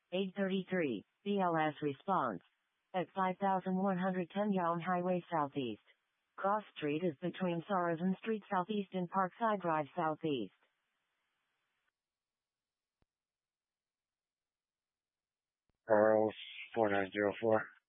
833, BLS response. At 5110 Yonge Highway Southeast. Cross Street is between Sarrazin Street Southeast and Parkside Drive Southeast. RO 4904.